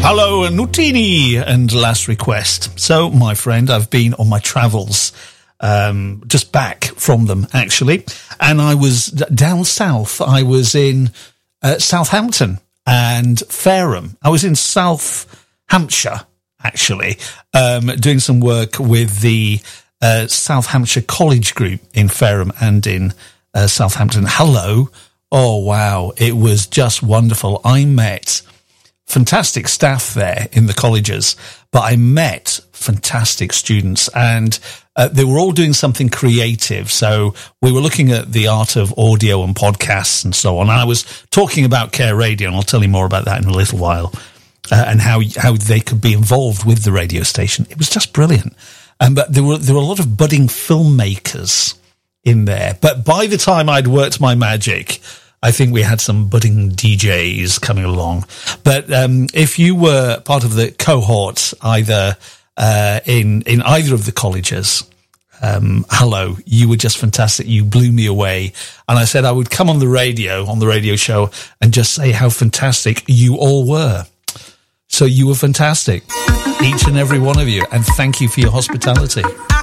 Hello, Nutini and Last Request. So, my friend, I've been on my travels, just back from them, actually. And I was down south. I was in Southampton and Fareham. I was in South Hampshire, actually, doing some work with the South Hampshire College Group in Fareham and in Southampton. Hello. Oh, wow. It was just wonderful. I met fantastic staff there in the colleges, but I met fantastic students, and they were all doing something creative. So we were looking at the art of audio and podcasts and so on. I was talking about Care Radio, and I'll tell you more about that in a little while, and how they could be involved with the radio station. It was just brilliant. But there were a lot of budding filmmakers in there. But by the time I'd worked my magic, I think we had some budding DJs coming along. But if you were part of the cohort, either in either of the colleges, hello, you were just fantastic. You blew me away. And I said I would come on the radio show, and just say how fantastic you all were. So you were fantastic, each and every one of you. And thank you for your hospitality.